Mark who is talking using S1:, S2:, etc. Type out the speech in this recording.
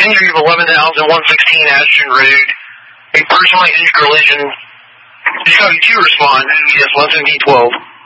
S1: injury of 11,116 Ashton Road, a personally injured collision. Discovery 2 respond, yes, 11712.